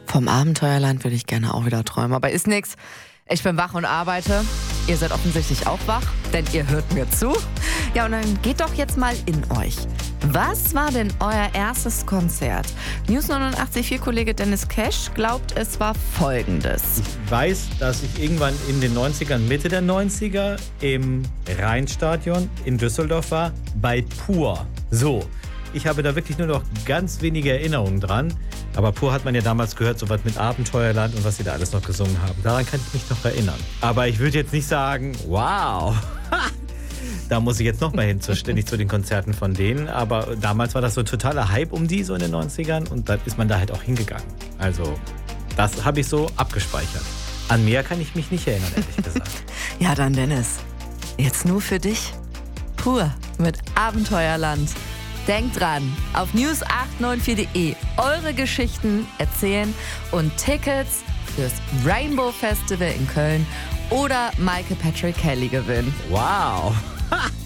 Vom Abenteuerland würde ich gerne auch wieder träumen, aber ist nix. Ich bin wach und arbeite. Ihr seid offensichtlich auch wach, denn ihr hört mir zu. Ja, und dann geht doch jetzt mal in euch. Was war denn euer erstes Konzert? News 89.4-Kollege Dennis Cash glaubt, es war folgendes. Ich weiß, dass ich irgendwann in den 90ern, Mitte der 90er, im Rheinstadion in Düsseldorf war, bei Pur. So, ich habe da wirklich nur noch ganz wenige Erinnerungen dran. Aber Pur hat man ja damals gehört, so was mit Abenteuerland und was sie da alles noch gesungen haben. Daran kann ich mich noch erinnern. Aber ich würde jetzt nicht sagen, wow, da muss ich jetzt noch mal hin, ständig zu den Konzerten von denen. Aber damals war das so ein totaler Hype um die, so in den 90ern. Und dann ist man da halt auch hingegangen. Also das habe ich so abgespeichert. An mehr kann ich mich nicht erinnern, ehrlich gesagt. Ja, dann Dennis, jetzt nur für dich. Pur mit Abenteuerland. Denkt dran, auf news894.de eure Geschichten erzählen und Tickets fürs Rainbow Festival in Köln oder Michael Patrick Kelly gewinnen. Wow!